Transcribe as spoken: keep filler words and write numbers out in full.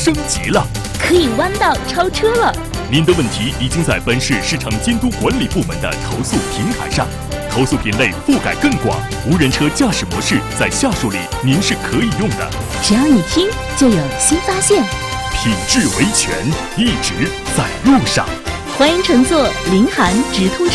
升级了， 可以弯道超车了。 您的问题已经在本市市场监督管理部门的投诉平台上，投诉品类覆盖更广，无人车驾驶模式在下属里您是可以用的。 只要你听，就有新发现。 品质维权，一直在路上。 欢迎乘坐临韩直通车。